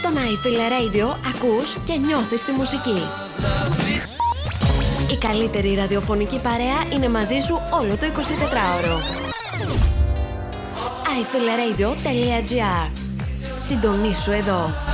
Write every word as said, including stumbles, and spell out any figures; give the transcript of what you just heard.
Στον iFeel Radio ακούς και νιώθεις τη μουσική. Η καλύτερη ραδιοφωνική παρέα είναι μαζί σου όλο το εικοσιτετράωρο. άι φι ελ radio τελεία τζι άρ. Συντονίσου εδώ.